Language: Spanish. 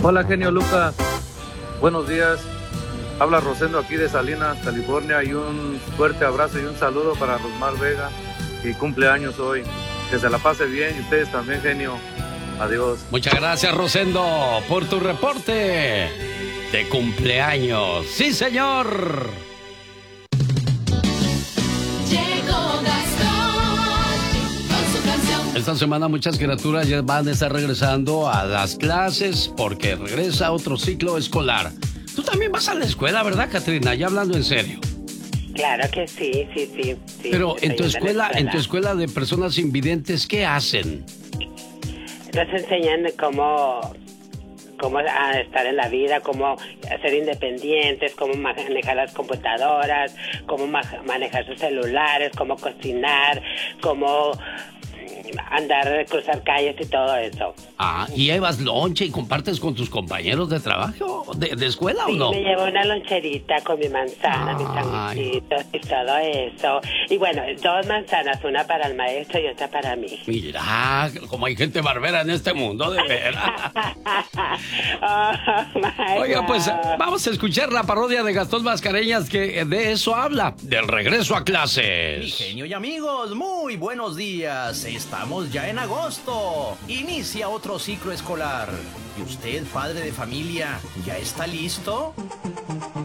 Hola, genio Lucas. Buenos días. Habla Rosendo aquí de Salinas, California, y un fuerte abrazo y un saludo para Rosmar Vega, que cumpleaños hoy. Que se la pase bien y ustedes también, genio. Adiós. Muchas gracias, Rosendo, por tu reporte de cumpleaños. ¡Sí, señor! Esta semana muchas criaturas ya van a estar regresando a las clases porque regresa otro ciclo escolar. Tú también vas a la escuela, ¿verdad, Catrina? Ya hablando en serio. Claro que sí. Pero en tu escuela de personas invidentes, ¿qué hacen? Nos enseñan cómo estar en la vida, cómo ser independientes, cómo manejar las computadoras, cómo manejar sus celulares, cómo cocinar, cómo andar, cruzar calles y todo eso. Ah, ¿y llevas lonche y compartes con tus compañeros de trabajo, de escuela o no? Sí, me llevo una loncherita con mi manzana, mis sándwichitos y todo eso. Y bueno, 2 manzanas, una para el maestro y otra para mí. Mira, como hay gente barbera en este mundo, de veras. Oiga, pues vamos a escuchar la parodia de Gastón Mascareñas que de eso habla, del regreso a clases. Mi genio y amigos, muy buenos días. Estamos ya en agosto. Inicia otro ciclo escolar. ¿Y usted, padre de familia, ya está listo?